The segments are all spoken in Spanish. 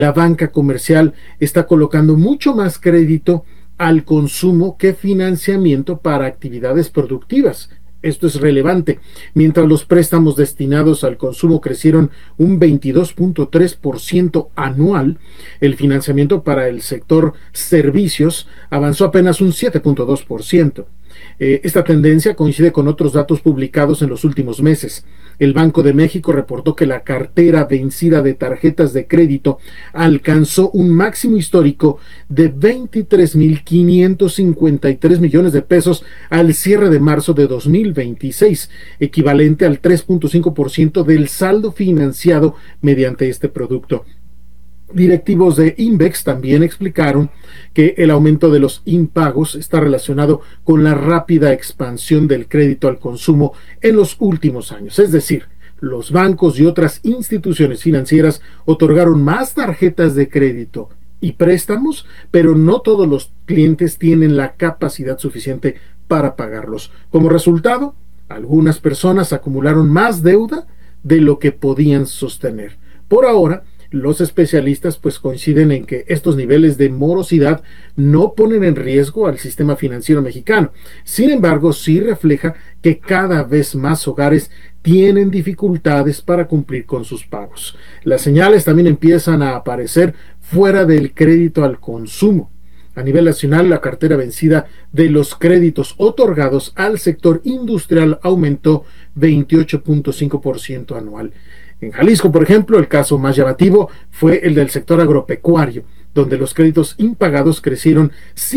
La banca comercial está colocando mucho más crédito al consumo que financiamiento para actividades productivas. Esto es relevante. Mientras los préstamos destinados al consumo crecieron un 22.3% anual, el financiamiento para el sector servicios avanzó apenas un 7.2%. Esta tendencia coincide con otros datos publicados en los últimos meses. El Banco de México reportó que la cartera vencida de tarjetas de crédito alcanzó un máximo histórico de 23.553 millones de pesos al cierre de marzo de 2026, equivalente al 3.5% del saldo financiado mediante este producto. Directivos de Invex también explicaron que el aumento de los impagos está relacionado con la rápida expansión del crédito al consumo en los últimos años. Es decir, los bancos y otras instituciones financieras otorgaron más tarjetas de crédito y préstamos, pero no todos los clientes tienen la capacidad suficiente para pagarlos. Como resultado, algunas personas acumularon más deuda de lo que podían sostener. Por ahora, los especialistas pues coinciden en que estos niveles de morosidad no ponen en riesgo al sistema financiero mexicano. Sin embargo, sí refleja que cada vez más hogares tienen dificultades para cumplir con sus pagos. Las señales también empiezan a aparecer fuera del crédito al consumo. A nivel nacional, la cartera vencida de los créditos otorgados al sector industrial aumentó 28.5% anual. En Jalisco, por ejemplo, el caso más llamativo fue el del sector agropecuario, donde los créditos impagados crecieron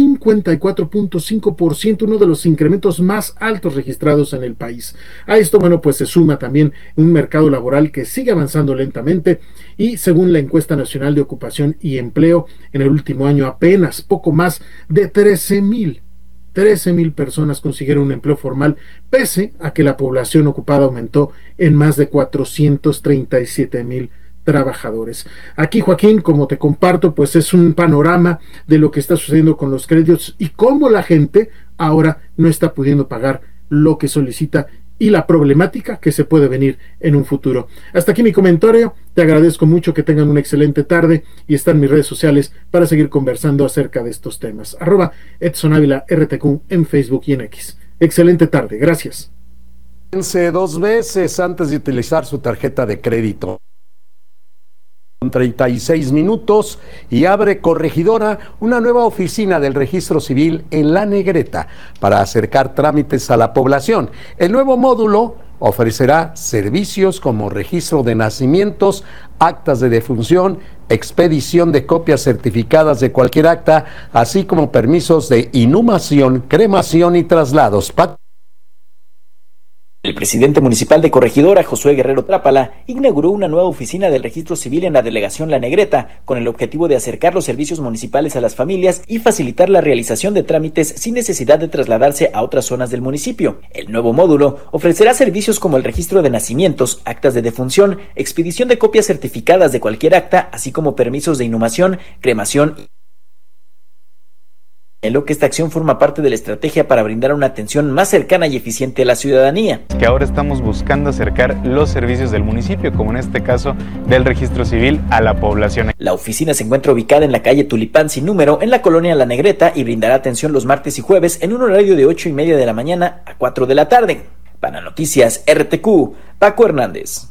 54.5%, uno de los incrementos más altos registrados en el país. A esto, pues se suma también un mercado laboral que sigue avanzando lentamente y, según la encuesta nacional de ocupación y empleo, en el último año apenas poco más de 13,000 personas consiguieron un empleo formal, pese a que la población ocupada aumentó en más de 437,000 trabajadores. Aquí, Joaquín, como te comparto, pues es un panorama de lo que está sucediendo con los créditos y cómo la gente ahora no está pudiendo pagar lo que solicita y la problemática que se puede venir en un futuro. Hasta aquí mi comentario. Te agradezco mucho, que tengan una excelente tarde y están mis redes sociales para seguir conversando acerca de estos temas. @EdsonAvila RTQ en Facebook y en X. Excelente tarde. Gracias. Piense dos veces antes de utilizar su tarjeta de crédito. 36 minutos y abre Corregidora una nueva oficina del Registro Civil en La Negreta para acercar trámites a la población. El nuevo módulo ofrecerá servicios como registro de nacimientos, actas de defunción, expedición de copias certificadas de cualquier acta, así como permisos de inhumación, cremación y traslados. El presidente municipal de Corregidora, Josué Guerrero Trápala, inauguró una nueva oficina del Registro Civil en la delegación La Negreta, con el objetivo de acercar los servicios municipales a las familias y facilitar la realización de trámites sin necesidad de trasladarse a otras zonas del municipio. El nuevo módulo ofrecerá servicios como el registro de nacimientos, actas de defunción, expedición de copias certificadas de cualquier acta, así como permisos de inhumación, cremación y en lo que esta acción forma parte de la estrategia para brindar una atención más cercana y eficiente a la ciudadanía. Que ahora estamos buscando acercar los servicios del municipio, como en este caso del Registro Civil, a la población. La oficina se encuentra ubicada en la calle Tulipán sin número, en la colonia La Negreta, y brindará atención los martes y jueves en un horario de 8:30 de la mañana a 4 de la tarde. Para Noticias RTQ, Paco Hernández.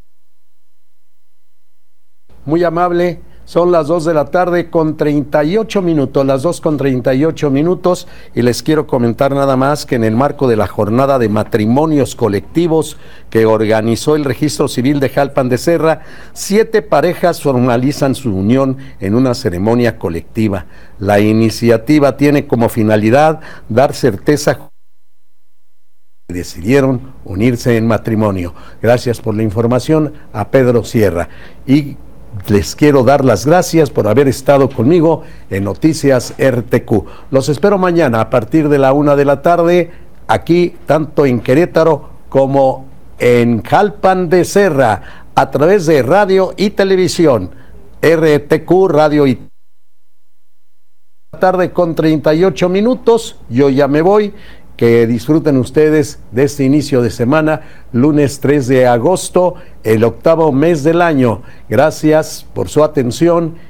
Muy amable. Son las 2 de la tarde con 38 minutos, las 2:38, y les quiero comentar nada más que en el marco de la jornada de matrimonios colectivos que organizó el Registro Civil de Jalpan de Serra, 7 parejas formalizan su unión en una ceremonia colectiva. La iniciativa tiene como finalidad dar certeza que decidieron unirse en matrimonio. Gracias por la información a Pedro Sierra. Y les quiero dar las gracias por haber estado conmigo en Noticias RTQ. Los espero mañana a partir de la 1 de la tarde, aquí tanto en Querétaro como en Jalpan de Serra, a través de radio y televisión. RTQ, radio y tarde con 38 minutos. Yo ya me voy. Que disfruten ustedes de este inicio de semana, lunes 3 de agosto, el 8º mes del año. Gracias por su atención